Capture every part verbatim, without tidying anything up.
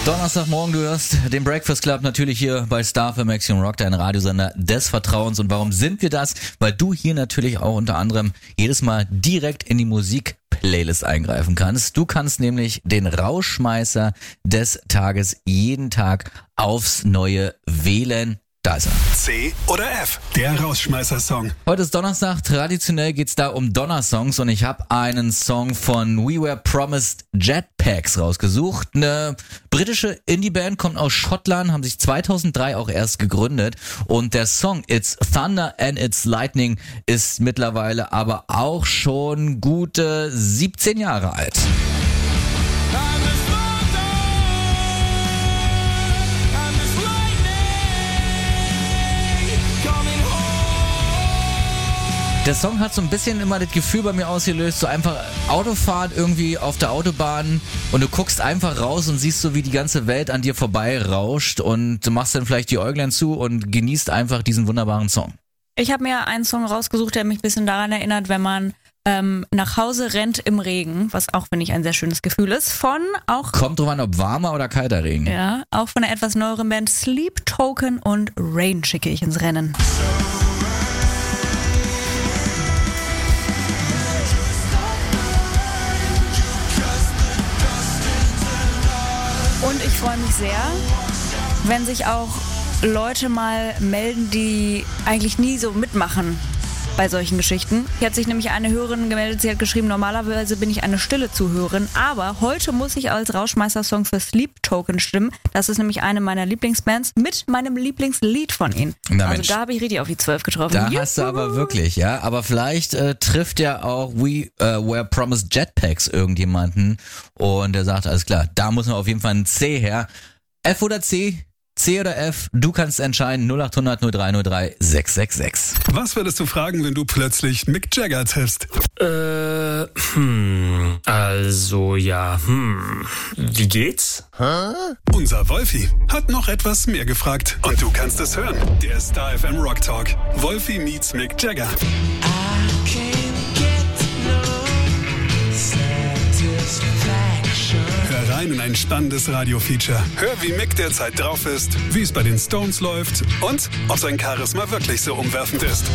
Donnerstagmorgen, du hörst den Breakfast Club natürlich hier bei Star F M Axiom Rock, dein Radiosender des Vertrauens. Und warum sind wir das? Weil du hier natürlich auch unter anderem jedes Mal direkt in die Musik-Playlist eingreifen kannst. Du kannst nämlich den Rausschmeißer des Tages jeden Tag aufs Neue wählen. Da ist er. C oder F, der Rausschmeißer-Song. Heute ist Donnerstag, traditionell geht's da um Donnersongs und ich habe einen Song von We Were Promised Jetpacks rausgesucht. Eine britische Indie-Band, kommt aus Schottland, haben sich zweitausenddrei auch erst gegründet und der Song It's Thunder and It's Lightning ist mittlerweile aber auch schon gute siebzehn Jahre alt. Der Song hat so ein bisschen immer das Gefühl bei mir ausgelöst, so einfach Autofahrt irgendwie auf der Autobahn und du guckst einfach raus und siehst so, wie die ganze Welt an dir vorbei rauscht und du machst dann vielleicht die Äuglein zu und genießt einfach diesen wunderbaren Song. Ich habe mir einen Song rausgesucht, der mich ein bisschen daran erinnert, wenn man ähm, nach Hause rennt im Regen, was auch, finde ich, ein sehr schönes Gefühl ist, von auch... Kommt drauf an, ob warmer oder kalter Regen. Ja, auch von der etwas neueren Band Sleep Token und Rain schicke ich ins Rennen. Und ich freue mich sehr, wenn sich auch Leute mal melden, die eigentlich nie so mitmachen bei solchen Geschichten. Hier hat sich nämlich eine Hörerin gemeldet, sie hat geschrieben, normalerweise bin ich eine stille Zuhörerin, aber heute muss ich als Rauschmeißer-Song für Sleep Token stimmen. Das ist nämlich eine meiner Lieblingsbands mit meinem Lieblingslied von ihnen. Na also Mensch, da habe ich richtig auf die zwölf getroffen. da Juhu. hast du aber wirklich, ja. Aber vielleicht äh, trifft ja auch We uh, Were Promised Jetpacks irgendjemanden und der sagt, alles klar, da muss man auf jeden Fall ein C her. F oder C? C oder F, du kannst entscheiden, null acht hundert null drei null drei sechs sechs sechs. Was würdest du fragen, wenn du plötzlich Mick Jagger triffst? Äh, hm, also ja, hm, wie geht's? Hä? Unser Wolfi hat noch etwas mehr gefragt. Und du kannst es hören. Der Star F M Rock Talk. Wolfi meets Mick Jagger. Hör rein in ein spannendes Radio-Feature. Hör, wie Mick derzeit drauf ist, wie es bei den Stones läuft und ob sein Charisma wirklich so umwerfend ist.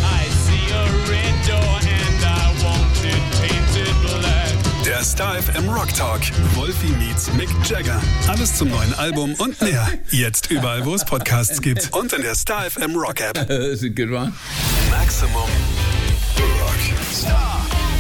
Der Star F M Rock Talk. Wolfi meets Mick Jagger. Alles zum neuen Album und mehr. Jetzt überall, wo es Podcasts gibt. Und in der Star F M Rock App. That's a good one. Maximum Rock. Star.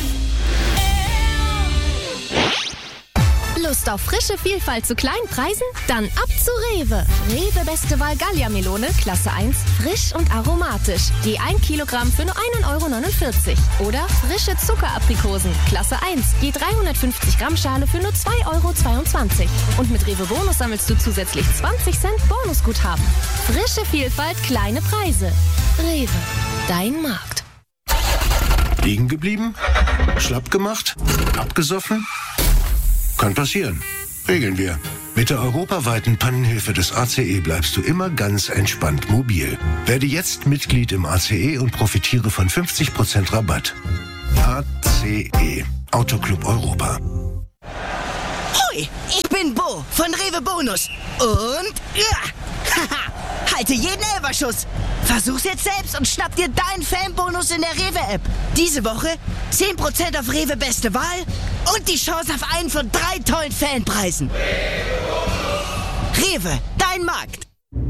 Lust auf frische Vielfalt zu kleinen Preisen? Dann ab zu Rewe. Rewe Beste Wahl Gallia-Melone, Klasse eins, frisch und aromatisch. Je ein Kilogramm für nur ein Euro neunundvierzig. Oder frische Zuckeraprikosen, Klasse eins, je dreihundertfünfzig Gramm Schale für nur zwei Euro zweiundzwanzig. Und mit Rewe Bonus sammelst du zusätzlich zwanzig Cent Bonusguthaben. Frische Vielfalt, kleine Preise. Rewe, dein Markt. Liegen geblieben? Schlapp gemacht? Abgesoffen? Kann passieren. Regeln wir. Mit der europaweiten Pannenhilfe des A C E bleibst du immer ganz entspannt mobil. Werde jetzt Mitglied im A C E und profitiere von fünfzig Prozent Rabatt. A C E. Autoclub Europa. Hoi, ich bin Bo von Rewe Bonus. Und ja, haha, halte jeden Elberschuss. Versuch's jetzt selbst und schnapp dir deinen Fanbonus in der Rewe-App. Diese Woche zehn Prozent auf Rewe Beste Wahl und die Chance auf einen von drei tollen Fanpreisen. Rewe, dein Markt.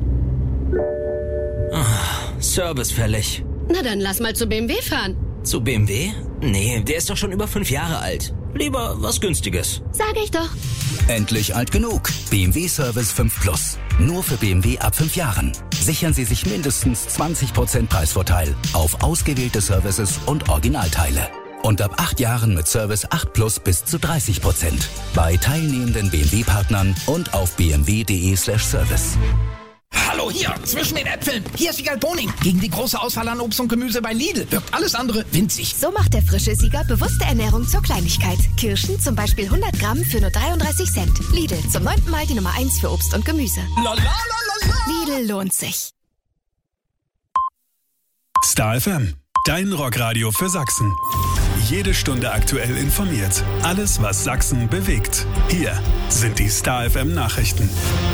Oh, Service fällig. Na dann lass mal zu B M W fahren. Zu B M W? Nee, der ist doch schon über fünf Jahre alt. Lieber was Günstiges. Sag ich doch. Endlich alt genug. B M W Service fünf Plus. Nur für B M W ab fünf Jahren. Sichern Sie sich mindestens zwanzig Prozent Preisvorteil auf ausgewählte Services und Originalteile. Und ab acht Jahren mit Service acht Plus bis zu dreißig Prozent. Bei teilnehmenden B M W-Partnern und auf bmw.de slash service. Hallo hier, zwischen den Äpfeln. Hier ist Siegal Boning. Gegen die große Auswahl an Obst und Gemüse bei Lidl wirkt alles andere winzig. So macht der frische Sieger bewusste Ernährung zur Kleinigkeit. Kirschen zum Beispiel hundert Gramm für nur dreiunddreißig Cent. Lidl, zum neunten Mal die Nummer eins für Obst und Gemüse. La, la, la, la, la. Lidl lohnt sich. Star F M, dein Rockradio für Sachsen. jede Stunde aktuell informiert. Alles, was Sachsen bewegt. Hier sind die Star F M Nachrichten.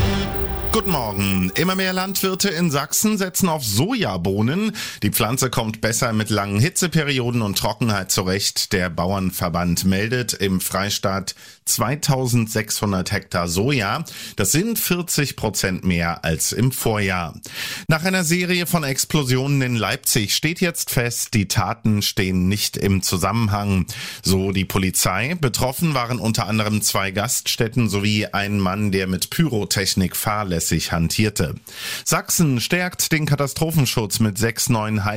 Guten Morgen. Immer mehr Landwirte in Sachsen setzen auf Sojabohnen. Die Pflanze kommt besser mit langen Hitzeperioden und Trockenheit zurecht. Der Bauernverband meldet im Freistaat zweitausendsechshundert Hektar Soja. Das sind vierzig Prozent mehr als im Vorjahr. Nach einer Serie von Explosionen in Leipzig steht jetzt fest, die Taten stehen nicht im Zusammenhang. So die Polizei. Betroffen waren unter anderem zwei Gaststätten sowie ein Mann, der mit Pyrotechnik fahrlässig hantierte. Sachsen stärkt den Katastrophenschutz mit sechs neuen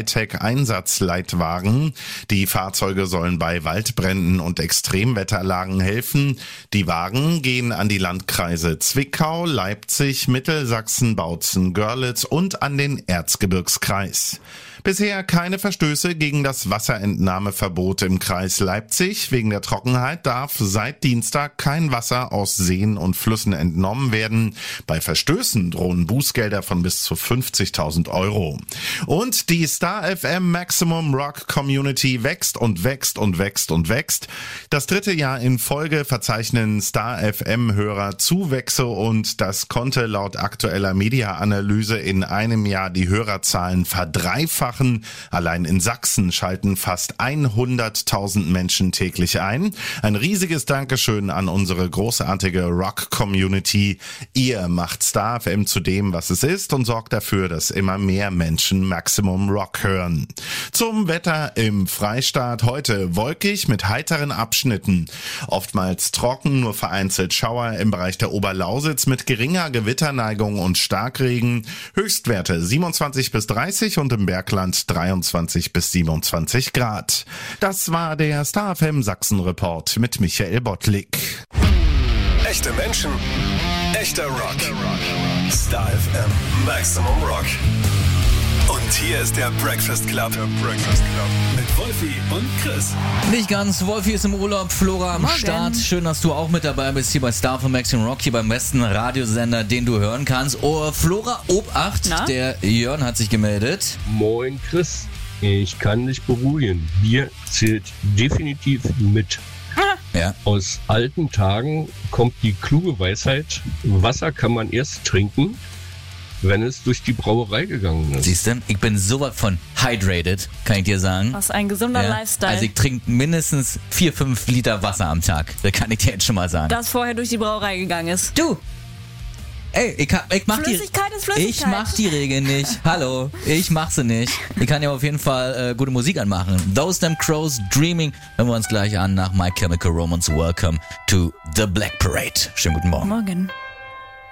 Hightech-Einsatzleitwagen. Die Fahrzeuge sollen bei Waldbränden und Extremwetterlagen helfen. Die Wagen gehen an die Landkreise Zwickau, Leipzig, Mittelsachsen, Bautzen, Görlitz und an den Erzgebirgskreis. Bisher keine Verstöße gegen das Wasserentnahmeverbot im Kreis Leipzig. Wegen der Trockenheit darf seit Dienstag kein Wasser aus Seen und Flüssen entnommen werden. Bei Verstößen drohen Bußgelder von bis zu fünfzigtausend Euro. Und die Star F M Maximum Rock Community wächst und wächst und wächst und wächst. Das dritte Jahr in Folge verzeichnen Star F M-Hörer Zuwächse und das konnte laut aktueller Media-Analyse in einem Jahr die Hörerzahlen verdreifachen. Allein in Sachsen schalten fast hunderttausend Menschen täglich ein. Ein riesiges Dankeschön an unsere großartige Rock-Community. Ihr macht Star F M zu dem, was es ist und sorgt dafür, dass immer mehr Menschen Maximum Rock hören. Zum Wetter im Freistaat heute wolkig mit heiteren Abschnitten. Oftmals trocken, nur vereinzelt Schauer im Bereich der Oberlausitz mit geringer Gewitterneigung und Starkregen. Höchstwerte siebenundzwanzig bis dreißig und im Bergland dreiundzwanzig bis siebenundzwanzig Grad. Das war der Star F M Sachsen Report mit Michael Bottlik. Echte Menschen, echter Rock. Star F M Maximum Rock. Und hier ist der Breakfast Club. Der Breakfast Club. Mit Wolfi und Chris. Nicht ganz. Wolfi ist im Urlaub, Flora am Morgen. Start. Schön, dass du auch mit dabei bist hier bei Star F M Maximum Rock, hier beim besten Radiosender, den du hören kannst. Oh, Flora, Obacht, Na? der Jörn hat sich gemeldet. Moin Chris, ich kann dich beruhigen. Bier zählt definitiv mit. Ja. Aus alten Tagen kommt die kluge Weisheit, Wasser kann man erst trinken, wenn es durch die Brauerei gegangen ist. Siehst du, ich bin sowas von hydrated, kann ich dir sagen. Was ein gesunder Ja. Lifestyle. Also ich trinke mindestens vier, fünf Liter Wasser am Tag. Das kann ich dir jetzt schon mal sagen. das vorher durch die Brauerei gegangen ist. Du! Ey, ich, hab, ich mach Flüssigkeit die, ist Flüssigkeit. Ich mach die Regeln nicht. Hallo, ich mach sie nicht. Ich kann ja auf jeden Fall äh, gute Musik anmachen. Those Damn Crows, Dreaming. Hören wir uns gleich an nach My Chemical Romance. Welcome to the Black Parade. Schönen guten Morgen. Morgen.